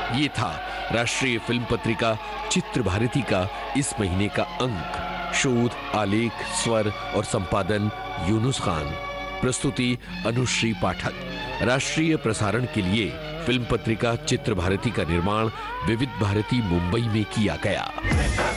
ये था राष्ट्रीय फिल्म पत्रिका चित्र भारती का इस महीने का अंक। शोध, आलेख, स्वर और संपादन यूनुस खान। प्रस्तुति अनुश्री पाठक। राष्ट्रीय प्रसारण के लिए फिल्म पत्रिका चित्र भारती का निर्माण विविध भारती मुंबई में किया गया।